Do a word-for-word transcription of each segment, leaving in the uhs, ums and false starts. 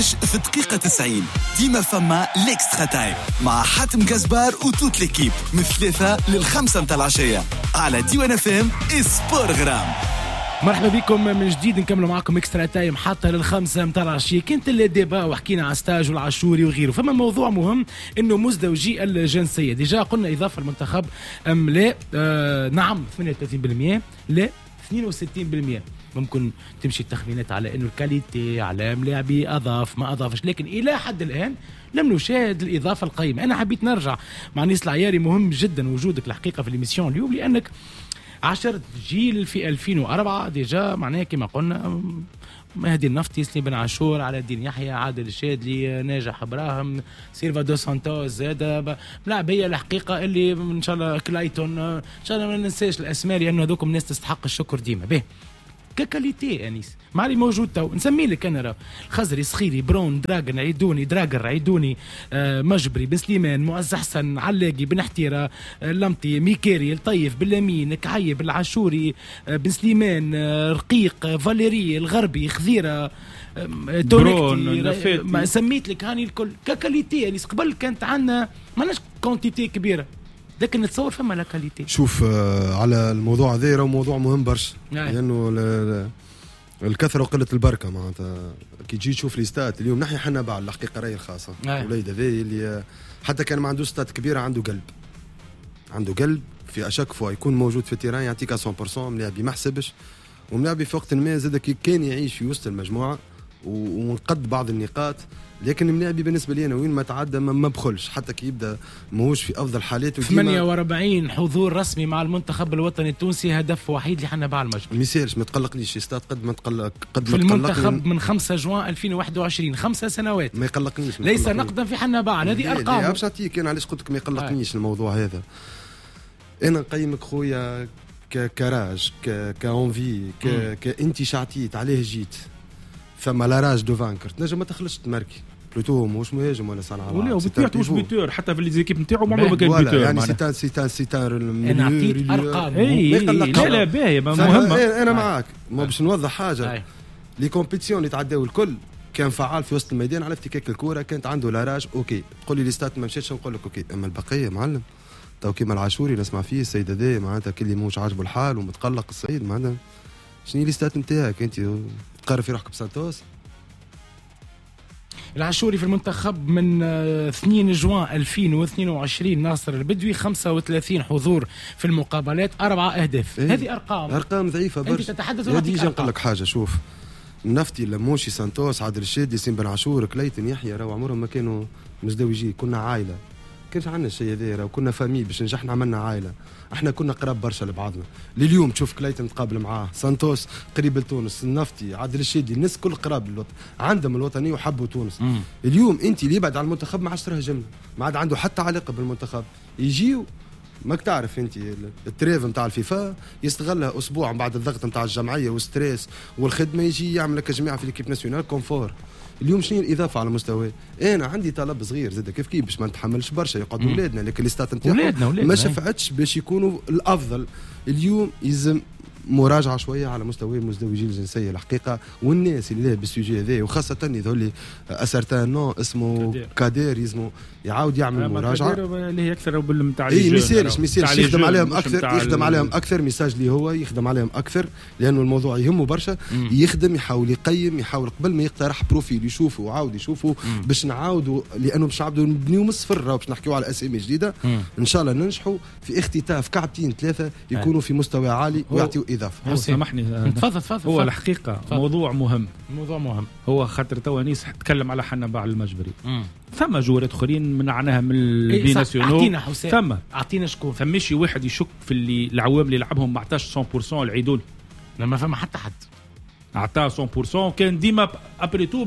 في دقيقة تسعين ديما فما ليكسترا تايم مع حاتم جزبار وتوت ليكيب من ثلاثة للخمسة متاع العشية على ديوان اف ام اسبور غرام. مرحبا بكم من جديد، نكملوا معكم اكسترا تايم حتى للخمسة متاع العشية. كانت اللي ديبا وحكينا على ستاج والعاشوري وغيره. فما موضوع مهم انه مزدوجي الجنسية. ديجا قلنا اضافة المنتخب ام لا؟ آه نعم ثمانية وثلاثين بالمئة، لا اثنين وستين بالمئة. ممكن تمشي التخمينات على انه الكاليتي على ملاعبي اضاف ما اضافش، لكن الى حد الان لم نشاهد الاضافه القيمه. انا حبيت نرجع مع نيس العياري، مهم جدا وجودك الحقيقه في الاميسيون اليوم، لانك عشرت جيل في ألفين وأربعة ديجا، معناها كما قلنا مهدي النفطي، سليم بن عاشور، على الدين يحيى، عادل الشادلي، ناجح ابراهيم، سيلفا دو سانتوس، زاد ملاعبيه الحقيقه اللي ان شاء الله كلايتون، ان شاء الله ما ننساش الاسماء لانه هذوكم ناس تستحق الشكر ديما. به ككاليتي انيس معلي موجود تو نسمي لك انا راه خزري، صخيري، برون، دراجن، عيدوني، دراجر، عيدوني، آه مجبري، بن سليمان، معز حسن، علاقي، بن حتيره، آه لمطي، ميكيري، الطيف، باللامين، كعيب، العاشوري، آه بن سليمان، آه رقيق، آه فاليري، الغربي، خذيره، آه تونكتي، ما سميت لك هاني الكل ككاليتي انيس. قبل كانت عندنا ماناش كونتيتي كبيره، لكن نتصور فما لا كاليتي. شوف آه على الموضوع هذا راه موضوع مهم برشا، لانه يعني الكثره وقله البركه. معناتها كي تجي تشوف لي ستات اليوم نحن حنا بعد الحقيقه راهي الخاصه وليد هذا اللي حتى كان ما عنده ستات كبيره عنده قلب، عنده قلب في اشاك فوا يكون موجود في التيران يعطيك مية بالمئة. ملاعبي ما حسبش، وملاعبي في وقت ما زاد كان يعيش في وسط المجموعه ونقد بعض النقاط. لكن ملاعبي بالنسبه لي انا وين ما تعدى ما بخلش، حتى كي يبدا ماهوش في افضل حالاته. ثمانية وأربعين حضور رسمي مع المنتخب الوطني التونسي، هدف وحيد اللي حنا بعد المجمع. ما يسالش، ما تقلقنيش استاذ، قد ما تقلق قد ما تقلقني المنتخب من خمسة جوان ألفين وواحد وعشرين، خمسة سنوات ما يقلقنيش، ما ليس نقدا في حنا بعد. هذه ارقام باش نعطيك انا علاش قلت لك ما يقلقنيش الموضوع هذا. انا نقيمك خويا كراج كاونفي كانت شعتيت عليه جيت، فما لا راج دو فانكر تنجم ما تخلصش تماركي بلوتو مش مهاجم ولا صانع ولا وبيعطي مش بيتور حتى في ليزيكيب نتاعو ما عمره ما كان بيتور. يعني سيتان سيتان سيتان انا عطيت ارقام لا لا باهي مهمه. انا معاك، ما باش نوضح حاجه. لي كومبيتيسيون اللي تعداو الكل كان فعال في وسط الميدان على افتكاك الكره، كانت عنده لاراج اوكي. تقول لي ليستات ما مشيتش نقول لك اوكي، اما البقيه معلم تو كيما العاشوري نسمع فيه السيد هذا معناتها كل اللي موش عاجبه الحال ومتقلق السيد معناتها شنو ليستات نتاعك انت تقرر في روحك بسانتوس. العاشوري في المنتخب من اثنين جوان ألفين واثنين وعشرين، ناصر البدوي خمسة وثلاثين حضور في المقابلات، أربعة أهداف. إيه؟ هذه أرقام أرقام ضعيفة برشا. أنت تتحدث عن أرقام. نقول لك حاجة، شوف النفتي لموشي سانتوس عادل الشادي سين بن عاشور كليتن يحيى راهو عمرهم ما كانوا مزدوجين. كنا عائلة، كانش عندنا الشيء هذا، وكنا فامي باش نجحنا عملنا عائلة. احنا كنا قراب برشا لبعضنا. لليوم تشوف كليتن تقابل معاه، سانتوس قريب لتونس، النفتي، عادل الشادي، الناس كل قراب للوطن، عندهم الوطنيه وحبوا تونس. مم. اليوم انت اللي يبعد على المنتخب ما عادش ترهجمنا، ما عاد عنده حتى علاقه بالمنتخب. يجيو ماك تعرف انت التريف نتاع الفيفا يستغلها اسبوع بعد الضغط نتاع الجمعيه والستريس والخدمه، يجي يعمل لك جماعه في ليكيب ناسيونال كونفور. اليوم شنو الاضافه على مستوى؟ انا عندي طلب صغير زاد كيف كيف باش ما نتحملش برشا يقعدوا ولادنا، لكن الستات نتاعهم ما شفعتش باش يكونوا الافضل. اليوم يلزم مراجعه شويه على مستوى المزدوجين الجنسيه الحقيقه، والناس اللي لها بالسوجي هذا، وخاصه يذول لي اسرتان نو اسمه كادير يزمو يعاود يعمل مراجعه اللي هي اكثر بالمتاع اي ما يسالش ما يسالش يخدم عليهم اكثر، يخدم عليهم اكثر. ميساج لي هو يخدم عليهم اكثر لانه الموضوع يهمه برشا. مم. يخدم يحاول يقيم، يحاول قبل ما يقترح بروفيل يشوفوا وعاود يشوفوا باش نعاودوا، لانه باش نعاودوا نبنيو من الصفر باش نحكيوا على اسامي جديده. مم. ان شاء الله ننجحوا في اختطاف كعبتين ثلاثه يكونوا في مستوى عالي ويعطيوا اضافه. سامحني تفضل تفضل. هو الحقيقه فضل. موضوع مهم، موضوع مهم. هو خاطر تو نيس تكلم على حنا باع المجبري. مم. ثم جورات اخرين منعناها من البي ناسيونال. اعطينا حسام، ثم اعطينا شكون. فماشي واحد يشك في اللي العوام اللي لعبهم ما عطاش مية بالمئة العيدون، لما فما حتى حد عطاه مية بالمئة. كان ديما ابري تو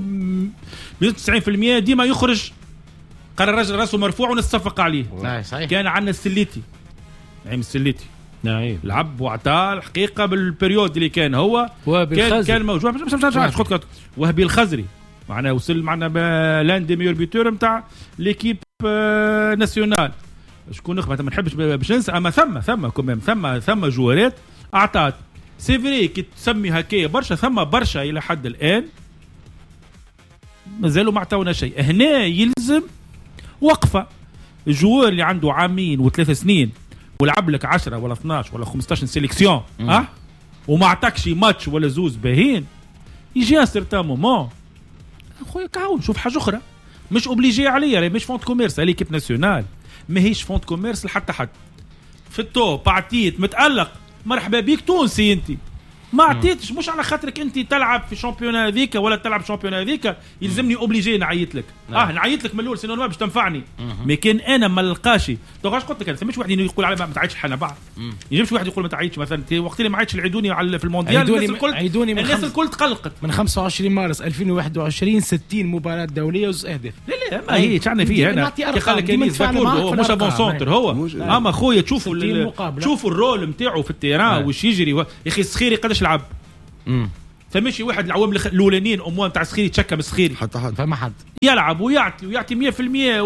تسعين بالمئة ديما يخرج قرر رجل راسه مرفوع ونتصفق عليه. صحيح. كان عندنا السليتي، عيم السليتي نعم لعب وعطاه الحقيقه بالبريود اللي كان هو كان كان موجود. مش مش مش وهبي الخزري معنا وصل معنا لاند دي ميور بيتور نتاع ليكيب ناسيونال. شكون نخبه ما نحبش باش ننسى، اما ثم ثم كمان ثم ثم جوارات اعطات سي فري كي تسمي هكايا برشا، ثم برشا الى حد الان مازالوا ما عطاونا شيء. هنا يلزم وقفه. الجوار اللي عنده عامين وثلاث سنين ولعب لك عشرة ولا اثناش ولا خمسطاش سيليكسيون اه وما عطاكش ماتش ولا زوز باهين، يجي ان سيرتان مومون خويا كاو شوف حاجه اخرى. مش اوبليجي عليا، مش فونت كوميرس على ليكيب ناسيونال، ماهيش فونت كوميرس لحتى حد. في التوب عطيت متألق مرحبا بيك تونسي انت، ما عطيتش مش على خاطرك انت تلعب في شامبيونا هذيك ولا تلعب شامبيونا هذيك يلزمني اوبليجي نعيط لك. اه نعيط لك من الاول سينو ما باش تنفعني. مي كان انا ما نلقاش تو قلت لك انا مش واحد يقول على ما تعيطش حنا بعض، يجيبش واحد يقول ما تعيطش مثلا وقت اللي ما عيطش العيدوني على في المونديال الناس الكل عيدوني الناس الكل تقلقت. من خمسة وعشرين مارس ألفين وواحد وعشرين ستين مباراة دولية وزوز اهداف. لا لا ما هي عندنا فيه هنا قال لك انيس هو مش افون سونتر هو اما خويا تشوفوا تشوفوا الرول نتاعو في التيران واش يجري يا اخي السخيري قداش لعب. امم فمشي واحد العوامل الاولانيين اموال تاع سخيري تشكى بالسخيري حتى حد فما حد يلعب ويعطي ويعطي مية بالمية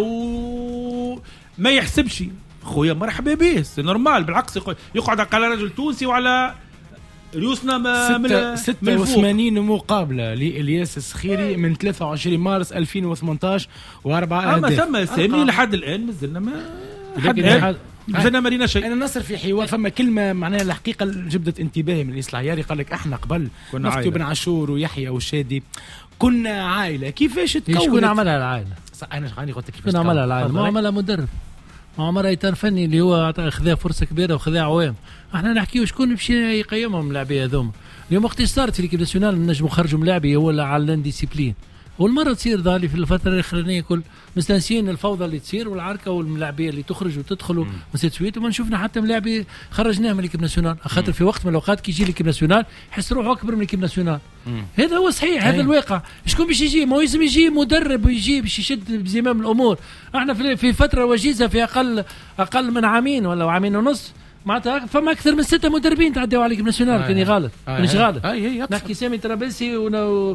وما يحسبش خويا مرحبا به سي نورمال. بالعكس يقعد على رجل تونسي وعلى ريوسنا من ستة وثمانين مقابله لإلياس السخيري من ثلاثة وعشرين مارس ألفين وثمانطاش وأربعة أهداف. اما ثم سامي لحد الان مازلنا ما حد مازلنا ما رينا شيء. انا نصر في حوار فما كلمه معناها الحقيقه جبدت انتباهي من الإسلام العياري، قال لك احنا قبل نفتي بن عاشور ويحيى والشادي كنا عائله. كيفاش تكون شكون عملها العائله؟ انا خليني قلت لك كيفاش عملها العائله؟ ما عملها مدرب، ما عملها اطار فني اللي هو خذا فرصه كبيره وخذا عوام. احنا نحكيو شكون باش يقيمهم اللاعبين هذوما. اليوم وقت صارت في ليكيب ناسيونال نجموا نخرجوا ملاعبي هو على الانديسيبلين، والمره تصير ظهري في الفتره الاخرانيه كل مستانسين الفوضى اللي تصير والعركه والملاعبيه اللي تخرج وتدخل وما سويت وما نشوفنا حتى ملاعبي خرجناه من ليكيب ناسيونال خاطر في وقت من الاوقات كي يجي ليكيب ناسيونال يحس روحه اكبر من ليكيب ناسيونال. هذا هو صحيح، هذا الواقع. شكون باش يجي؟ ما يلزم يجي مدرب ويجي باش يشد بزمام الامور. احنا في, في فتره وجيزه في اقل اقل من عامين ولا عامين ونص معناتها فما اكثر من ستة مدربين تعدوا على ليكيب ناسيونال. كاني غلط مانيش غلط. نحكي سامي ترابلسي و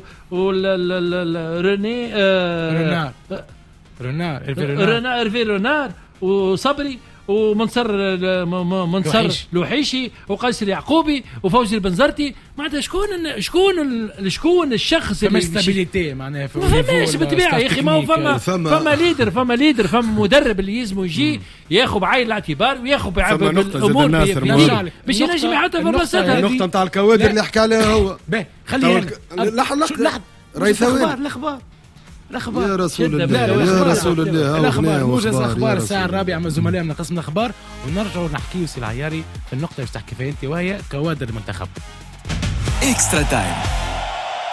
روني رونار رونار رونار ارفي رونار وصبري ومنصر منصر لوحيشي وقيس اليعقوبي وفوزي البنزرتي. معناتها شكون شكون شكون الشخص اللي ستابيليتي معناها ما فماش بالطبيعه يا اخي. ما هو فما فما ليدر فما ليدر فما مدرب اللي يلزمو يجي ياخذ بعين الاعتبار وياخذ بالامور باش ينجم يحطها في بلاصتها. النقطه نتاع الكوادر اللي حكى عليها هو باهي خلينا لحظه لحظه الاخبار الاخبار الاخبار يا رسول الله يا رسول الله الاخبار موجز اخبار الساعه الرابعه مع زملائنا من قسم الاخبار ونرجعوا نحكيوا سي العياري في النقطه اللي تحكي فيها انت وهي كوادر المنتخب. اكسترا تايم